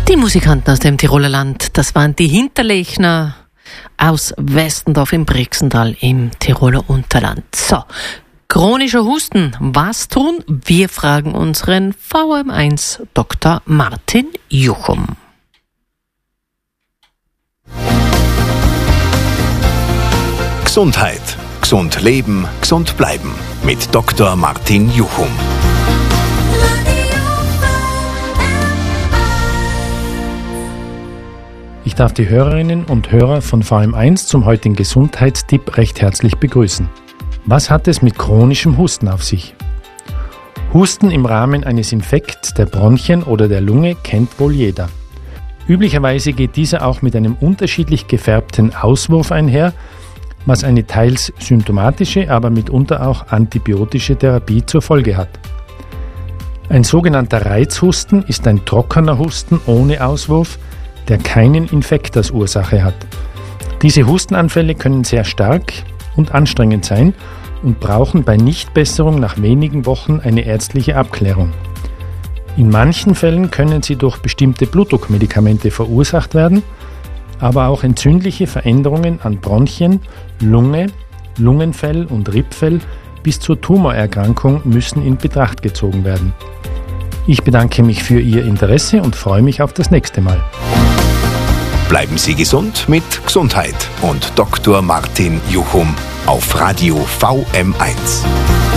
Die Musikanten aus dem Tiroler Land, das waren die Hinterlechner aus Westendorf im Brixental im Tiroler Unterland. So, chronischer Husten, was tun? Wir fragen unseren VM1 Dr. Martin Juchum. Gesundheit. Gesund leben, gesund bleiben. Mit Dr. Martin Juchum. Ich darf die Hörerinnen und Hörer von VM1 zum heutigen Gesundheitstipp recht herzlich begrüßen. Was hat es mit chronischem Husten auf sich? Husten im Rahmen eines Infekts der Bronchien oder der Lunge kennt wohl jeder. Üblicherweise geht dieser auch mit einem unterschiedlich gefärbten Auswurf einher, was eine teils symptomatische, aber mitunter auch antibiotische Therapie zur Folge hat. Ein sogenannter Reizhusten ist ein trockener Husten ohne Auswurf, der keinen Infekt als Ursache hat. Diese Hustenanfälle können sehr stark und anstrengend sein und brauchen bei Nichtbesserung nach wenigen Wochen eine ärztliche Abklärung. In manchen Fällen können sie durch bestimmte Blutdruckmedikamente verursacht werden, aber auch entzündliche Veränderungen an Bronchien, Lunge, Lungenfell und Rippfell bis zur Tumorerkrankung müssen in Betracht gezogen werden. Ich bedanke mich für Ihr Interesse und freue mich auf das nächste Mal. Bleiben Sie gesund mit Gesundheit und Dr. Martin Juchum auf Radio VM1.